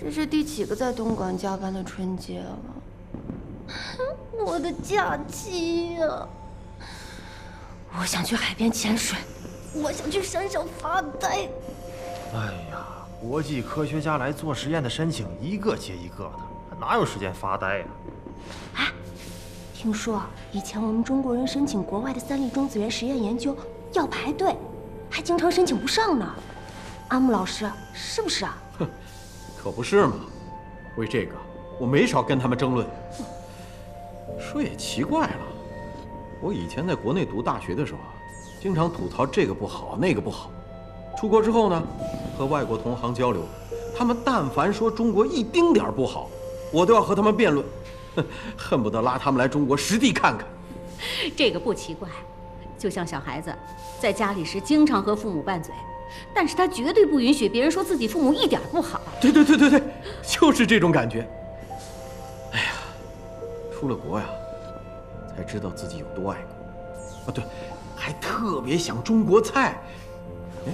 这是第几个在东莞加班的春节了？我的假期呀！我想去海边潜水，我想去山上发呆。 哎呀，国际科学家来做实验的申请一个接一个的，哪有时间发呆呀？ 哎，听说以前我们中国人申请国外的3粒中子源实验研究要排队，还经常申请不上呢。阿木老师，是不是啊？ 哼，可不是嘛。为这个，我没少跟他们争论。说也奇怪了，我以前在国内读大学的时候，经常吐槽这个不好那个不好。出国之后呢，和外国同行交流，他们但凡说中国一丁点儿不好，我都要和他们辩论，恨不得拉他们来中国实地看看。 这个不奇怪，就像小孩子在家里时经常和父母拌嘴，但是他绝对不允许别人说自己父母一点不好。 对，就是这种感觉。哎呀，出了国呀，才知道自己有多爱国。啊，对，还特别想中国菜。哎，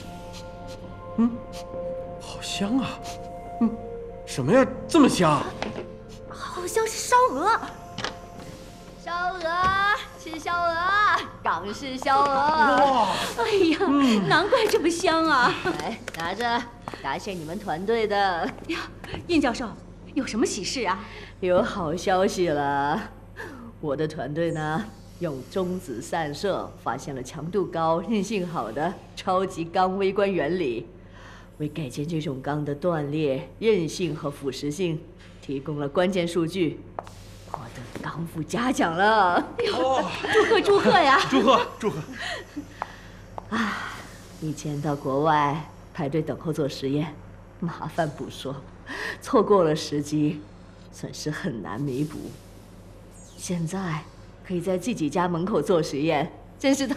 好香啊！什么呀？这么香？ 好像是烧鹅。 烧鹅，吃烧鹅，港式烧鹅。 哇！ 哎呀，难怪这么香啊！ 来，拿着，答谢你们团队的。 呀，殷教授，有什么喜事啊？ 有好消息了，我的团队呢，用中子散射发现了强度高、韧性好的超级钢微观原理，为改建这种钢的断裂、韧性和腐蚀性提供了关键数据。获得钢副嘉奖了！ 哇！ 祝贺呀！ 祝贺！ 啊，以前到国外排队等候做实验，麻烦不说，错过了时机，损失很难弥补。现在可以在自己家门口做实验，真是太